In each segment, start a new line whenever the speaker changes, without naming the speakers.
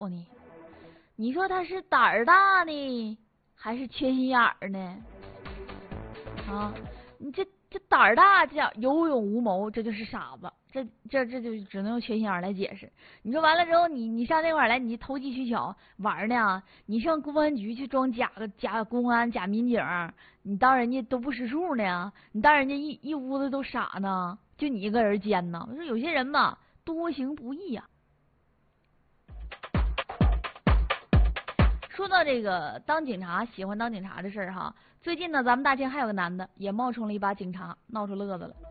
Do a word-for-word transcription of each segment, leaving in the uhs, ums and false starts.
呢？你说他是胆儿大呢，还是缺心眼儿呢？啊，你这这胆儿大，这样有勇无谋，这就是傻子。这这这就只能用缺心眼儿来解释。你说完了之后，你你上那块儿来，你投机取巧玩呢？你上公安局去装假个假公安、假民警，你当人家都不识数呢？你当人家一一屋子都傻呢？就你一个人奸呢？我说有些人吧，多行不义呀、说到这个当警察，喜欢当警察的事儿哈，最近呢，咱们大庆还有个男的也冒充了一把警察，闹出乐子了。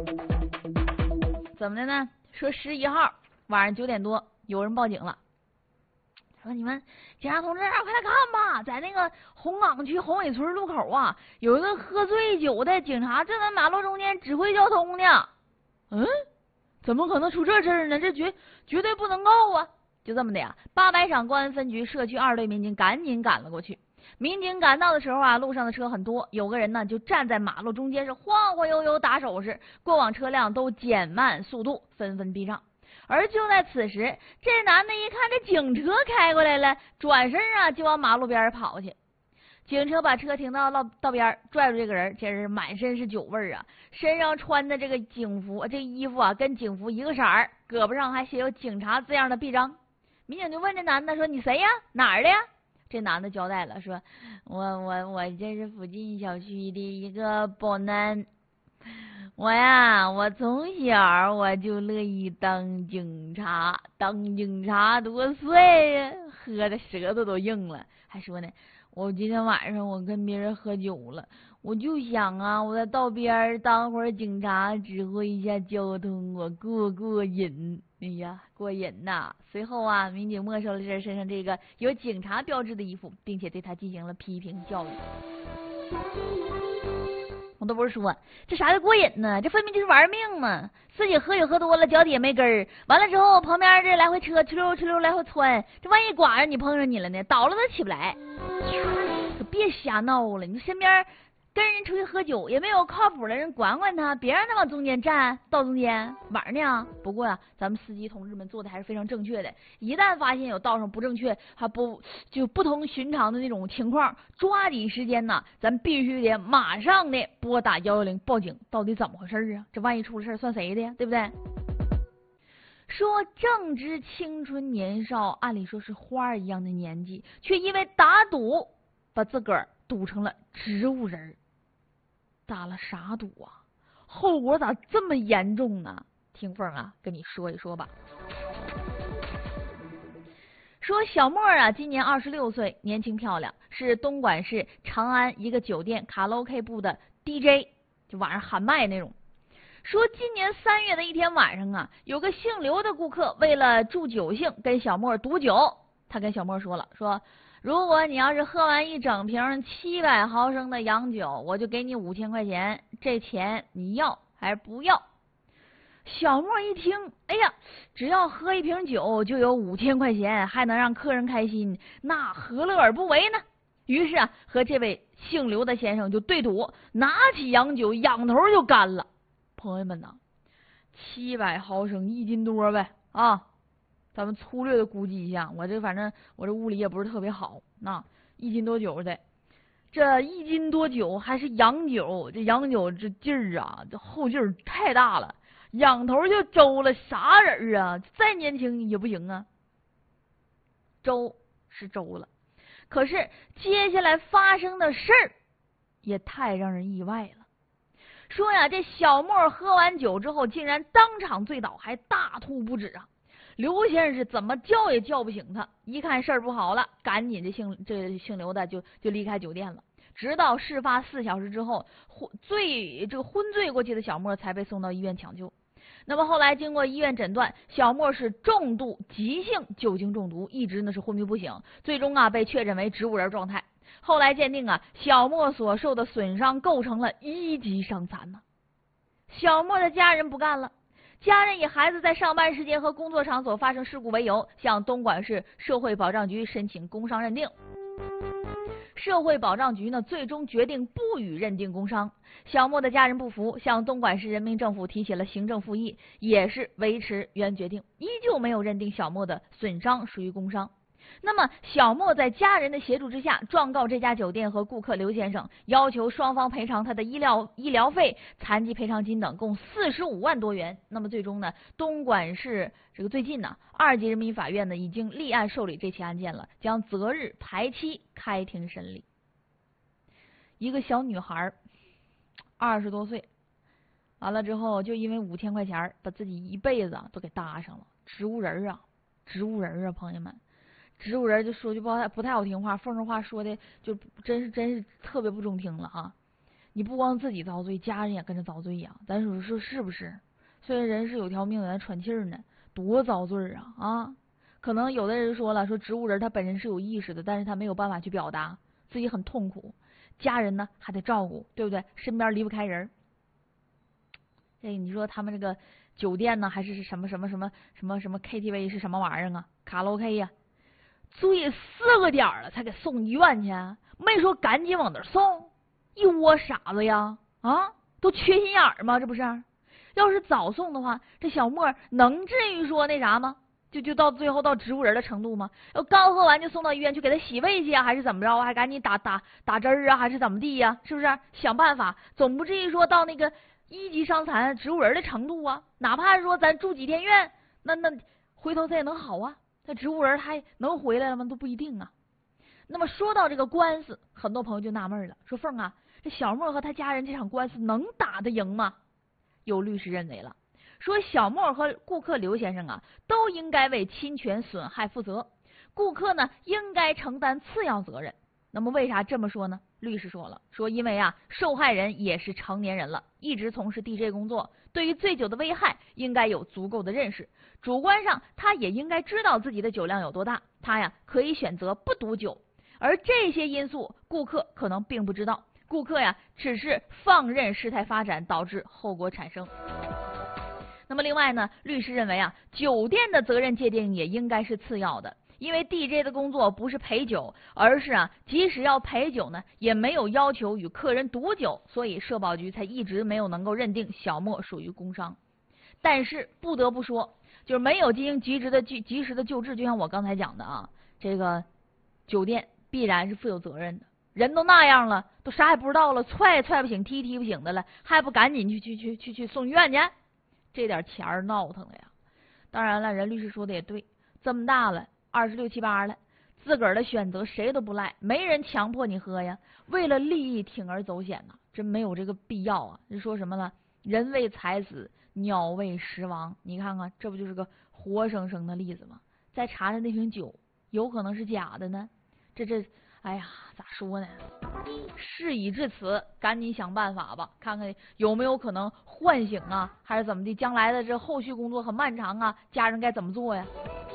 怎么的呢？说十一号晚上九点多，有人报警了，说你们警察同志，快来看吧，在那个红岗区红尾村路口啊，有一个喝醉酒的警察正在马路中间指挥交通呢。嗯，怎么可能出这事儿呢？这绝绝对不能够啊！就这么的呀，八百场公安分局社区二队民警赶紧赶了过去。民警赶到的时候啊，路上的车很多，有个人呢就站在马路中间，是晃晃悠悠打手势，过往车辆都减慢速度，纷纷避让。而就在此时，这男的一看这警车开过来了，转身啊就往马路边跑去。警车把车停到道道边，拽住这个人，这人满身是酒味啊，身上穿的这个警服，这衣服啊跟警服一个色儿，胳膊上还写有警察字样的臂章。民警就问这男的说：“你谁呀？哪儿的呀？”这男的交代了，说：“我我我这是附近小区的一个保安。我呀，我从小我就乐意当警察，当警察多帅呀！喝的舌头都硬了，还说呢，我今天晚上我跟别人喝酒了，我就想啊，我在道边当会儿警察，指挥一下交通，我过过瘾。哎呀，过瘾呐！”随后啊，民警没收了这身上这个有警察标志的衣服，并且对他进行了批评教育。我都不是说这啥叫过瘾呢？这分明就是玩命嘛！自己喝酒喝多了，脚底也没根儿，完了之后旁边这来回车哧溜哧溜来回窜，这万一剐上你碰上你了呢，倒了都起不来。可别瞎闹了！你身边跟人出去喝酒也没有靠谱的人管管他，别让他往中间站，到中间玩呢。不过呀、啊，咱们司机同志们做的还是非常正确的。一旦发现有道上不正确，还不就不同寻常的那种情况，抓紧时间呢，咱必须得马上的拨打幺幺零报警。到底怎么回事啊？这万一出了事算谁的呀？对不对？说正值青春年少，按理说是花儿一样的年纪，却因为打赌把自个儿赌成了植物人。打了啥赌啊？后果咋这么严重呢？听凤啊，跟你说一说吧。说小莫啊，今年二十六岁，年轻漂亮，是东莞市长安一个酒店卡拉 OK 部的 D J， 就晚上喊麦那种。说今年三月的一天晚上啊，有个姓刘的顾客为了助酒兴，跟小莫赌酒。他跟小莫说了，说如果你要是喝完一整瓶七百毫升的洋酒，我就给你五千块钱，这钱你要还是不要？小莫一听，哎呀，只要喝一瓶酒就有五千块钱，还能让客人开心，那何乐而不为呢？于是啊，和这位姓刘的先生就对赌，拿起洋酒，仰头就干了。朋友们呐，七百毫升，一斤多呗啊！咱们粗略的估计一下，我这反正我这物理也不是特别好，那一斤多酒的，这一斤多酒还是洋酒，这洋酒这劲儿啊，这后劲儿太大了，仰头就周了，啥人啊？再年轻也不行啊。周是周了，可是接下来发生的事儿也太让人意外了。说呀，这小莫喝完酒之后，竟然当场醉倒，还大吐不止啊！刘先生是怎么叫也叫不醒他，一看事儿不好了，赶紧这姓这姓刘的就就离开酒店了。直到事发四小时之后，醉这个昏醉过去的小莫才被送到医院抢救。那么后来经过医院诊断，小莫是重度急性酒精中毒，一直呢是昏迷不醒，最终啊被确诊为植物人状态。后来鉴定啊，小莫所受的损伤构成了一级伤残呢。小莫的家人不干了。家人以孩子在上班时间和工作场所发生事故为由，向东莞市社会保障局申请工伤认定。社会保障局呢，最终决定不予认定工伤。小莫的家人不服，向东莞市人民政府提起了行政复议，也是维持原决定，依旧没有认定小莫的损伤属于工伤。 那么小莫在家人的协助之下，状告这家酒店和顾客刘先生，要求双方赔偿他的医疗医疗费、残疾赔偿金等，共四十五万多元。那么最终呢，东莞市这个最近呢，二级人民法院呢已经立案受理这起案件了，将择日排期开庭审理。一个小女孩，二十多岁，完了之后就因为五千块钱，把自己一辈子都给搭上了。植物人啊，植物人啊，朋友们。植物人就说句不太不太好听话，凤儿话说的就真是真是特别不中听了哈。你不光自己遭罪，家人也跟着遭罪呀。咱说说是不是？虽然人是有条命在那喘气儿呢，多遭罪啊啊！可能有的人说了，说植物人他本身是有意识的，但是他没有办法去表达，自己很痛苦，家人呢还得照顾，对不对？身边离不开人。这你说他们这个酒店呢，还是什么什么什么什么什么 K T V 是什么玩意儿啊？卡拉 OK 呀、啊？醉四个点了才给送医院去，没说赶紧往那儿送，一窝傻子呀！啊，都缺心眼儿吗？这不是？要是早送的话，这小莫能至于说那啥吗？就就到最后到植物人的程度吗？要刚喝完就送到医院去给他洗胃去啊，还是怎么着啊？还赶紧打打打针儿啊，还是怎么地呀、啊？是不是？想办法，总不至于说到那个一级伤残植物人的程度啊。哪怕是说咱住几天院，那那回头他也能好啊。那植物人还能回来了吗？都不一定啊。那么说到这个官司，很多朋友就纳闷了，说凤啊，这小莫和他家人这场官司能打得赢吗？有律师认为了，说小莫和顾客刘先生啊，都应该为侵权损害负责，顾客呢应该承担次要责任。那么为啥这么说呢？律师说了，说因为啊，受害人也是成年人了，一直从事 D J 工作，对于醉酒的危害应该有足够的认识，主观上他也应该知道自己的酒量有多大，他呀可以选择不赌酒，而这些因素顾客可能并不知道，顾客呀只是放任事态发展，导致后果产生。那么另外呢，律师认为啊，酒店的责任界定也应该是次要的，因为 D J 的工作不是陪酒，而是啊，即使要陪酒呢，也没有要求与客人赌酒，所以社保局才一直没有能够认定小莫属于工伤。但是不得不说，就是没有进行及时的及时的救治，就像我刚才讲的啊，这个酒店必然是负有责任的。人都那样了，都啥也不知道了，踹也踹不醒，踢踢不醒的了，还不赶紧去去去去去送医院去？这点钱儿闹腾的呀！当然了，人律师说的也对，这么大了，二十六七八了，自个儿的选择谁都不赖，没人强迫你喝呀。为了利益铤而走险呐、啊，真没有这个必要啊！这说什么呢？人为财死，鸟为食亡。你看看，这不就是个活生生的例子吗？再查查那瓶酒，有可能是假的呢。这这，哎呀，咋说呢？事已至此，赶紧想办法吧，看看有没有可能唤醒啊，还是怎么的？将来的这后续工作很漫长啊，家人该怎么做呀？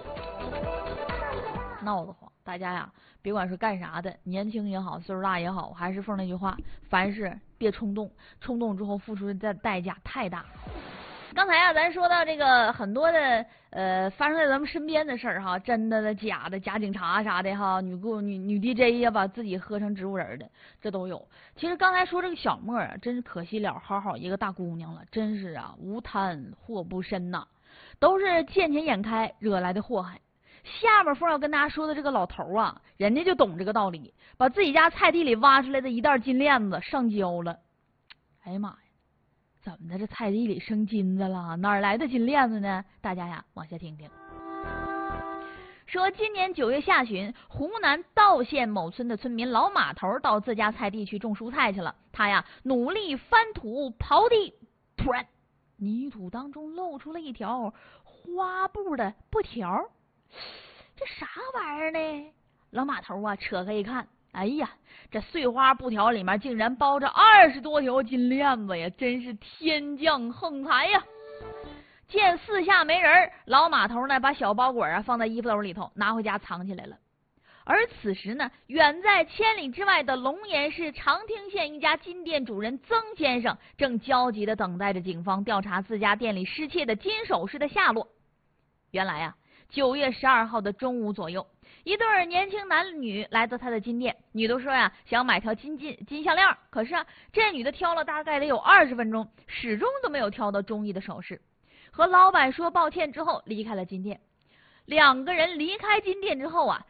闹得慌，大家呀，别管是干啥的，年轻也好，岁数大也好，还是凤那句话，凡事别冲动，冲动之后付出的代价太大。刚才啊，咱说到这个很多的呃发生在咱们身边的事儿哈，真的的、假的，假警察啥的哈，女顾女女 D J 呀，把自己喝成植物人的，这都有。其实刚才说这个小莫啊，真是可惜了，好好一个大姑娘了，真是啊，无贪祸不深呐，都是见钱眼开惹来的祸害。下面凤要跟大家说的这个老头啊，人家就懂这个道理，把自己家菜地里挖出来的一袋金链子上交了。哎呀妈呀！怎么的？这菜地里生金子了？哪儿来的金链子呢？大家呀，往下听听。说今年九月下旬，湖南道县某村的村民老马头到自家菜地去种蔬菜去了。他呀，努力翻土刨地，突然泥土当中露出了一条花布的布条。这啥玩意儿呢？老马头啊，扯开一看。哎呀，这碎花布条里面竟然包着二十多条金链子呀，真是天降横财呀！见四下没人，老马头呢把小包裹啊放在衣服兜里头，拿回家藏起来了。而此时呢，远在千里之外的龙岩市长汀县一家金店主人曾先生正焦急地等待着警方调查自家店里失窃的金首饰的下落。原来啊，九月十二号的中午左右，一对年轻男女来到他的金店，女的说呀，想买条金金金项链，可是啊，这女的挑了大概得有二十分钟，始终都没有挑到中意的首饰。和老板说抱歉之后，离开了金店。两个人离开金店之后啊，